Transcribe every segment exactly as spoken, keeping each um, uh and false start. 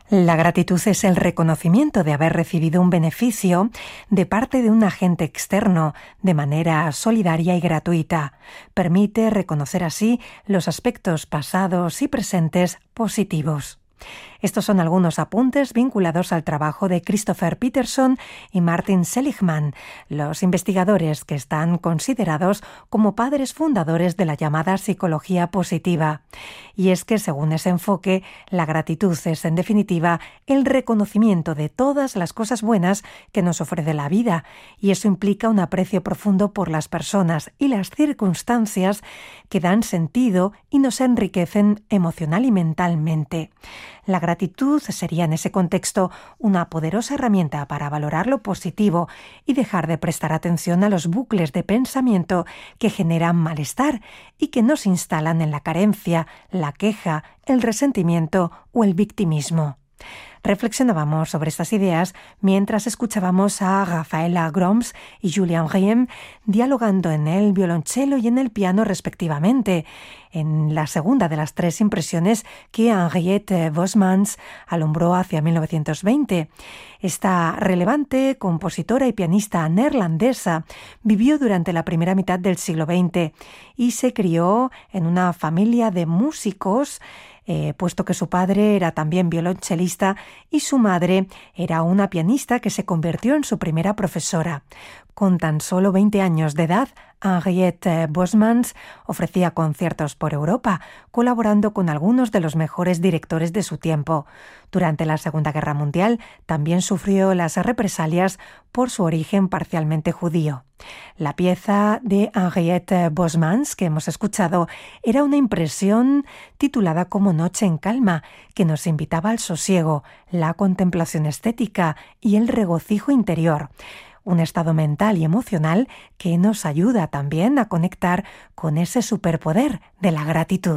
La gratitud es el reconocimiento de haber recibido un beneficio de parte de un agente externo de manera solidaria y gratuita. Permite reconocer así los aspectos pasados y presentes positivos. Estos son algunos apuntes vinculados al trabajo de Christopher Peterson y Martin Seligman, los investigadores que están considerados como padres fundadores de la llamada psicología positiva. Y es que, según ese enfoque, la gratitud es, en definitiva, el reconocimiento de todas las cosas buenas que nos ofrece la vida, y eso implica un aprecio profundo por las personas y las circunstancias que dan sentido y nos enriquecen emocional y mentalmente. La gratitud sería en ese contexto una poderosa herramienta para valorar lo positivo y dejar de prestar atención a los bucles de pensamiento que generan malestar y que nos instalan en la carencia, la queja, el resentimiento o el victimismo. Reflexionábamos sobre estas ideas mientras escuchábamos a Rafaela Groms y Julian Riem dialogando en el violonchelo y en el piano respectivamente, en la segunda de las tres impresiones que Henriette Bosmans alumbró hacia mil novecientos veinte. Esta relevante compositora y pianista neerlandesa vivió durante la primera mitad del siglo veinte y se crió en una familia de músicos, Eh, puesto que su padre era también violonchelista y su madre era una pianista que se convirtió en su primera profesora. Con tan solo veinte años de edad, Henriette Bosmans ofrecía conciertos por Europa, colaborando con algunos de los mejores directores de su tiempo. Durante la Segunda Guerra Mundial también sufrió las represalias por su origen parcialmente judío. La pieza de Henriette Bosmans que hemos escuchado era una impresión titulada como Noche en calma, que nos invitaba al sosiego, la contemplación estética y el regocijo interior. Un estado mental y emocional que nos ayuda también a conectar con ese superpoder de la gratitud.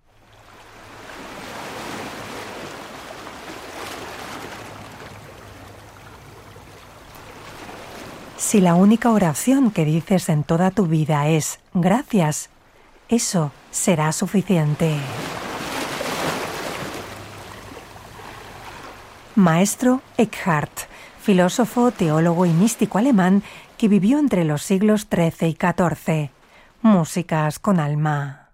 Si la única oración que dices en toda tu vida es gracias, eso será suficiente. Maestro Eckhart, filósofo, teólogo y místico alemán que vivió entre los siglos trece y catorce. Músicas con alma.